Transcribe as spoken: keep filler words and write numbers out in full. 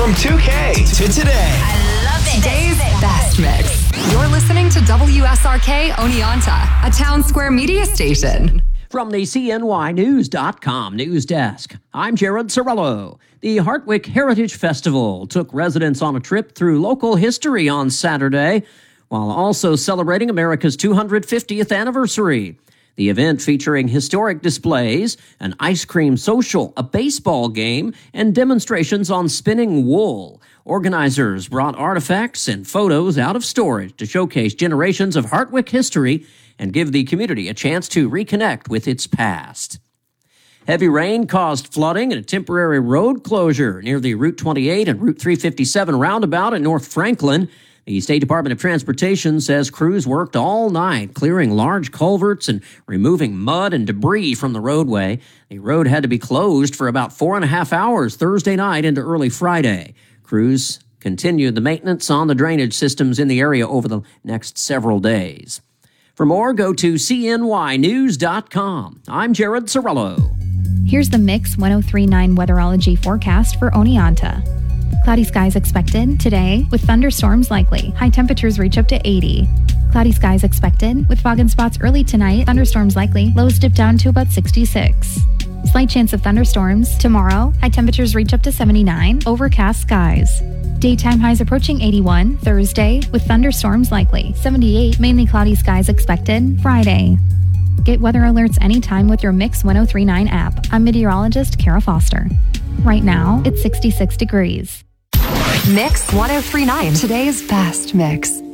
From two K to today. I love it. Today's best mix. You're listening to W S R K Oneonta, a Town Square media station. From the C N Y News dot com news desk, I'm Jared Sorello. The Hartwick Heritage Festival took residents on a trip through local history on Saturday, while also celebrating America's two hundred fiftieth anniversary. The event featuring historic displays, an ice cream social, a baseball game, and demonstrations on spinning wool. Organizers brought artifacts and photos out of storage to showcase generations of Hartwick history and give the community a chance to reconnect with its past. Heavy rain caused flooding and a temporary road closure near the Route twenty-eight and Route three fifty-seven roundabout in North Franklin. The State Department of Transportation says crews worked all night clearing large culverts and removing mud and debris from the roadway. The road had to be closed for about four and a half hours Thursday night into early Friday. Crews continued the maintenance on the drainage systems in the area over the next several days. For more, go to C N Y News dot com. I'm Jared Sorello. Here's the Mix ten thirty-nine weatherology forecast for Oneonta. Cloudy skies expected today with thunderstorms likely. High temperatures reach up to eighty. Cloudy skies expected with fog and spots early tonight. Thunderstorms likely. Lows dip down to about sixty-six. Slight chance of thunderstorms tomorrow. High temperatures reach up to seventy-nine. Overcast skies. Daytime highs approaching eighty-one. Thursday with thunderstorms likely. seventy-eight. Mainly cloudy skies expected. Friday. Get weather alerts anytime with your Mix ten thirty-nine app. I'm meteorologist Kara Foster. Right now, it's sixty-six degrees. Mix ten thirty-nine, today's best mix.